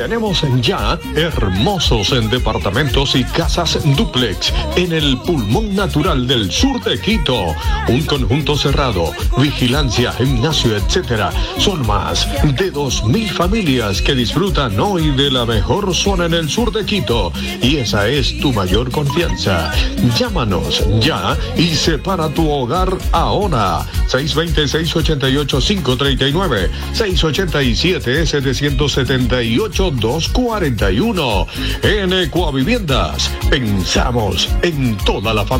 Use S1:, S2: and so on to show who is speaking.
S1: Tenemos ya hermosos en departamentos y casas dúplex en el pulmón natural del sur de Quito. Un conjunto cerrado, vigilancia, gimnasio, etcétera. Son más de 2,000 familias que disfrutan hoy de la mejor zona en el sur de Quito. Y esa es tu mayor confianza. Llámanos ya y separa tu hogar ahora. 620-688-539, 687-778-241. En Ecuaviviendas, pensamos en toda la familia.